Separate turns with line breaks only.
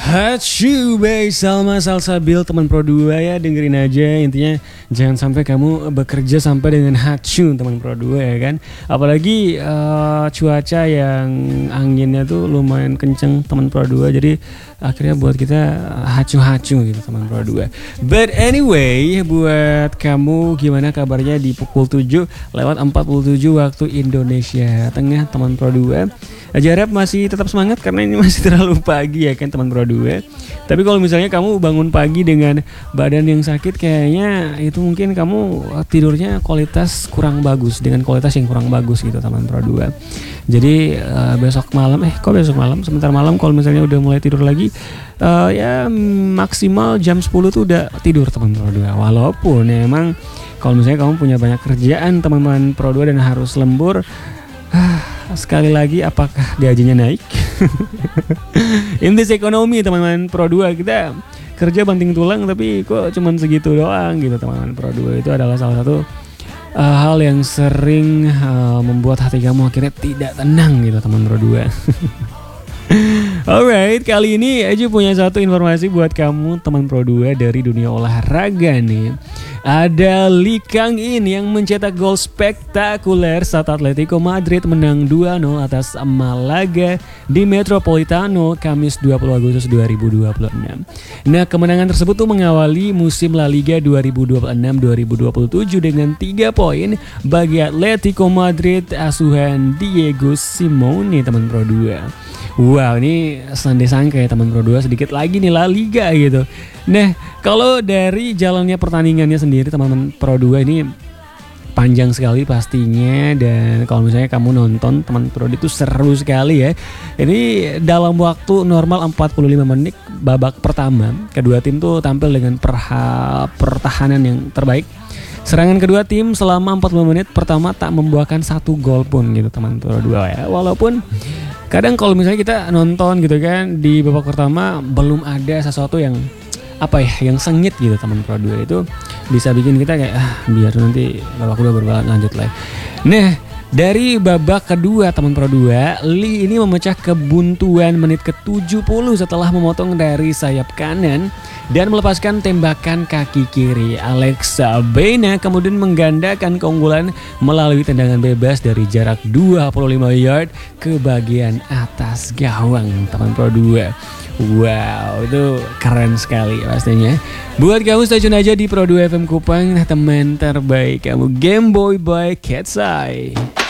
Hachu Bay Salma Salsabil teman Pro 2 ya, dengerin aja. Intinya jangan sampai kamu bekerja sampai dengan hachu teman Pro 2 ya kan. Apalagi cuaca yang anginnya tuh lumayan kenceng teman Pro 2. Jadi akhirnya buat kita hacu-hacu gitu teman Pro 2. But anyway, buat kamu gimana kabarnya di pukul 7 lewat 47 waktu Indonesia Tengah teman Pro 2. Harap masih tetap semangat karena ini masih terlalu pagi ya kan teman Pro 2. Tapi kalau misalnya kamu bangun pagi dengan badan yang sakit, kayaknya itu mungkin kamu tidurnya kualitas kurang bagus, dengan kualitas yang kurang bagus gitu teman Pro 2. Jadi besok malam sebentar malam kalau misalnya udah mulai tidur lagi, ya maksimal jam 10 tuh udah tidur teman Pro 2. Walaupun ya emang kalau misalnya kamu punya banyak kerjaan teman-teman Pro 2 dan harus lembur, sekali lagi apakah gajinya naik? In this economy teman-teman Pro 2, kita kerja banting tulang tapi kok cuman segitu doang gitu teman-teman Pro 2. Itu adalah salah satu hal yang sering membuat hati kamu akhirnya tidak tenang gitu teman Pro 2. Alright, kali ini Aju punya satu informasi buat kamu teman Pro 2 dari dunia olahraga nih. Ada Lee Kang-in yang mencetak gol spektakuler saat Atletico Madrid menang 2-0 atas Malaga di Metropolitano Kamis 20 Agustus 2026. Nah, kemenangan tersebut tuh mengawali musim La Liga 2026-2027 dengan 3 poin bagi Atletico Madrid asuhan Diego Simeone teman Pro 2. Wow, ini sandi sangka ya teman Pro 2, sedikit lagi nih La Liga gitu. Nah, kalau dari jalannya pertandingannya sendiri teman-teman Pro 2 ini panjang sekali pastinya, dan kalau misalnya kamu nonton teman Pro 2 itu seru sekali ya. Ini dalam waktu normal 45 menit babak pertama, kedua tim tuh tampil dengan pertahanan yang terbaik. Serangan kedua tim selama 45 menit pertama tak membuahkan 1 gol pun gitu teman Pro 2 ya. Walaupun kadang kalau misalnya kita nonton gitu kan, di babak pertama belum ada sesuatu yang yang sengit gitu teman Pro 2, itu bisa bikin kita kayak biar nanti babak kedua berlanjut lah. Nah, dari babak kedua teman Pro 2, Lee ini memecah kebuntuan menit ke-70 setelah memotong dari sayap kanan dan melepaskan tembakan kaki kiri. Alexa Baena kemudian menggandakan keunggulan melalui tendangan bebas dari jarak 25 yard ke bagian atas gawang teman Pro 2. Wow, itu keren sekali pastinya. Buat kamu stay tune aja di Pro 2 FM Kupang, teman terbaik kamu, Game Boy by Cat's Eye.